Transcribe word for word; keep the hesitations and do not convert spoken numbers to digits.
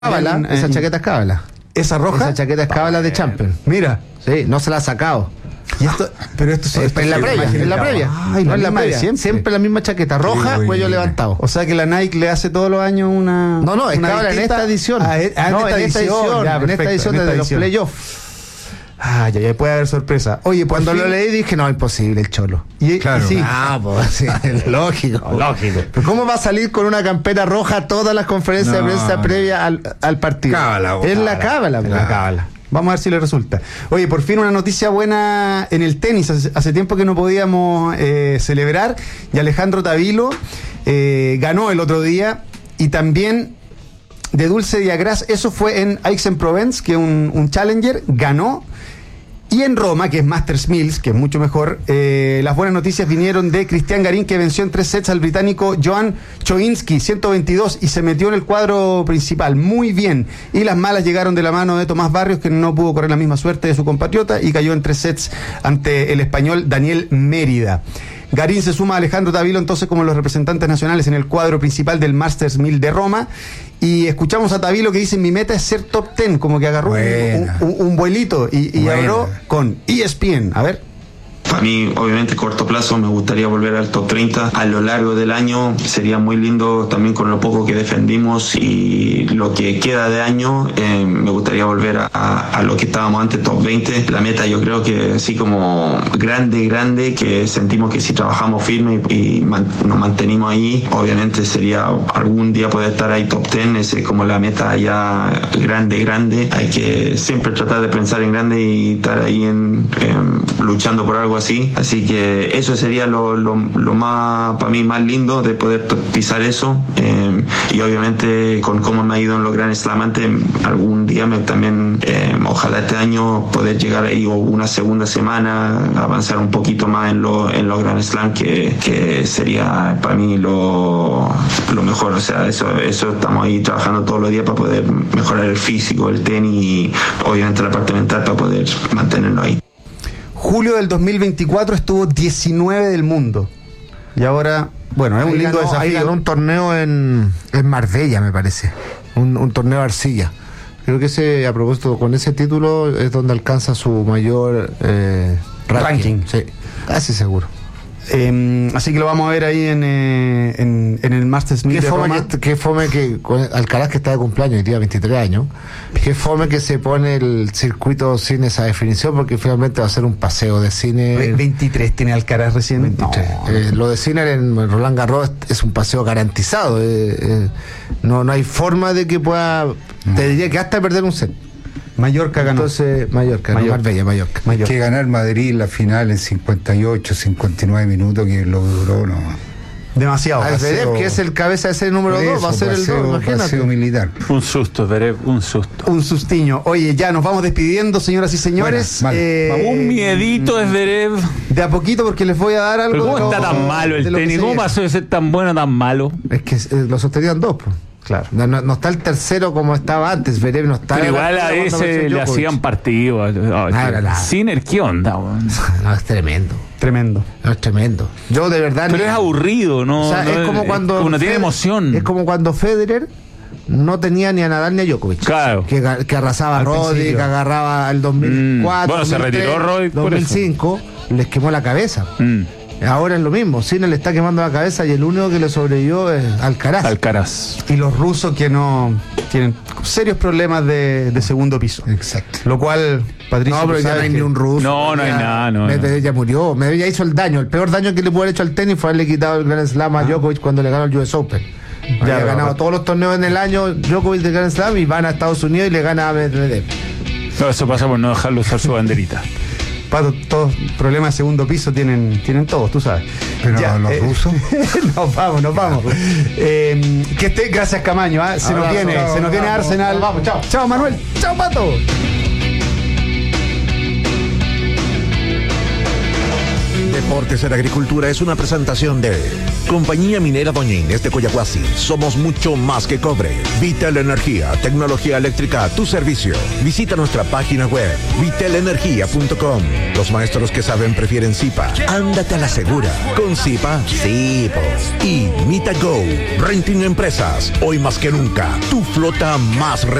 Cábala, en, esa en, chaqueta es cábala. ¿Esa roja? Esa chaqueta es cábala de Champions. Mira. Sí, no se la ha sacado. Y esto, pero esto, es, esto en la previa, en la previa. Ay, no la en la misma previa. de siempre. siempre la misma chaqueta roja, Qué cuello buena. levantado. O sea que la Nike le hace todos los años una. No, no, es una cábala en distinta- esta edición. Ah, es- ah, no, en esta edición. Ya, en perfecto, esta edición en esta desde los edición. playoffs. Ah, ya, ya puede haber sorpresa. Oye, por Cuando fin- lo leí dije, no, imposible el cholo. Y, Claro. y sí. Ah, pues sí, lógico. Lógico. Pero ¿cómo va a salir con una campera roja todas las conferencias No, de prensa no. previa al, al partido? Cábala, vos. Es la cábala, En pues. la cábala. Vamos a ver si le resulta. Oye, por fin una noticia buena en el tenis. Hace, hace tiempo que no podíamos eh, celebrar. Y Alejandro Tavilo eh, ganó el otro día. Y también de Dulce Diagras, eso fue en Aix-en-Provence, que es un, un challenger, ganó. Y en Roma, que es Masters Mills, que es mucho mejor, eh, las buenas noticias vinieron de Cristian Garín, que venció en tres sets al británico Joan Choinsky, ciento veintidós, y se metió en el cuadro principal. Muy bien. Y las malas llegaron de la mano de Tomás Barrios, que no pudo correr la misma suerte de su compatriota, y cayó en tres sets ante el español Daniel Mérida. Garín se suma a Alejandro Tavilo entonces como los representantes nacionales en el cuadro principal del Masters Mill de Roma. Y escuchamos a Tavilo que dice: mi meta es ser top ten, como que agarró un, Buena. un, un vuelito y, y Buena. habló con E S P N. A ver. Para mí, obviamente, corto plazo, me gustaría volver al top treinta. A lo largo del año sería muy lindo también con lo poco que defendimos y lo que queda de año. Eh, me gustaría volver a, a, a lo que estábamos antes, top veinte. La meta yo creo que así como grande, grande, que sentimos que si trabajamos firme y, y man, nos mantenimos ahí, obviamente sería algún día poder estar ahí top diez. Esa es como la meta ya grande, grande. Hay que siempre tratar de pensar en grande y estar ahí en, en luchando por algo así, así que eso sería lo, lo, lo más, para mí, más lindo de poder pisar eso, eh, y obviamente con cómo me ha ido en los Grand Slam antes, algún día me, también, eh, ojalá este año poder llegar ahí o una segunda semana, avanzar un poquito más en, lo, en los Grand Slam, que, que sería para mí lo, lo mejor. O sea, eso, eso estamos ahí trabajando todos los días para poder mejorar el físico, el tenis y obviamente la parte mental para poder mantenerlo ahí. Julio del dos mil veinticuatro estuvo diecinueve del mundo. Y ahora, bueno, es un Ahí lindo ganó, ahí desafío. ganó un torneo en, en Marbella, me parece. Un, un torneo de arcilla. Creo que ese, a propósito, con ese título es donde alcanza su mayor eh, ranking. Ranking. Sí, casi seguro. Eh, así que lo vamos a ver ahí en, eh, en, en el Masters Mill Qué de fome Roma. que, qué fome que con Alcaraz, que está de cumpleaños hoy día, veintitrés años, qué fome que se pone el circuito sin esa definición, porque finalmente va a ser un paseo de cine. Ve- veintitrés tiene Alcaraz recién. veintitrés. No. Eh, lo de Sinner en Roland Garros es, es un paseo garantizado. eh, eh, no, no hay forma de que pueda. Te diría que hasta perder un set. Mallorca ganó. Entonces, Mallorca, no, Mallorca. Marbella, Mallorca. Mallorca. Que ganar Madrid la final en cincuenta y ocho, cincuenta y nueve minutos, que lo duró, no. Demasiado. Alfredo, paseo- que es el cabeza de serie número Por dos, eso, va a ser el paseo- dos, imagínate. paseo militar. Un susto, Zverev, un susto. Un sustiño. Oye, ya nos vamos despidiendo, señoras y señores. Buena, vale. Un miedito de Zverev. De a poquito, porque les voy a dar algo. Pero ¿cómo de lo- está tan malo de el lo que tenis? se ¿Cómo viene. pasó de ser tan bueno a tan malo? Es que eh, lo sostenían dos, pues. Claro. No, no- no está el tercero como estaba antes. Zverev no está. Pero en la igual a altura cuando veces venció le Djokovic. hacían partido. Ah, era la- Sinner, ¿qué onda? weón? No, es tremendo. Tremendo. No, es tremendo. Yo de verdad. Pero ni- es aburrido, ¿no? O sea, no es como cuando. como no tiene Fed- emoción. Es como cuando Federer no tenía ni a Nadal ni a Djokovic. Claro. Que, ga- que arrasaba a Al Rodri, principio. que agarraba el dos mil cuatro. Mm. Bueno, se dos mil tres, retiró Rodri por dos mil cinco, les quemó la cabeza. Mm. Ahora es lo mismo. Sinner le está quemando la cabeza y el único que le sobrevivió es Alcaraz. Alcaraz. Y los rusos que no tienen serios problemas de, de segundo piso. Exacto. Lo cual, Patricio, No, pero tú ya no sabes hay que- ni un ruso. No, no hay Ya nada, no, Medvedev ya murió. Medvedev ya hizo el daño. El peor daño que le pudo haber hecho al tenis fue haberle quitado el Grand Slam a Djokovic cuando le ganó el U S Open. Ya pero- ha ganado todos los torneos en el año Djokovic del Grand Slam y van a Estados Unidos y le gana a Medvedev. No, eso pasa por no dejarlo usar su banderita. Pato, todos problemas de segundo piso tienen, tienen todos, tú sabes. Pero los eh, rusos. nos vamos, nos vamos. Eh, que esté, gracias Camaño, ¿ah? se nos Abrazo, viene, chao, se nos viene vamos, Arsenal. vamos, chao. Chao Manuel, chao Pato. De Deportes en Agricultura es una presentación de Compañía Minera Doña Inés de Coyahuasi. Somos mucho más que cobre. Vitel Energía, tecnología eléctrica a tu servicio. Visita nuestra página web vitel energía punto com. Los maestros que saben prefieren Zipa. Ándate a la segura. Con Zipa, sí, po. Y Mita Go, Renting Empresas. Hoy más que nunca, tu flota más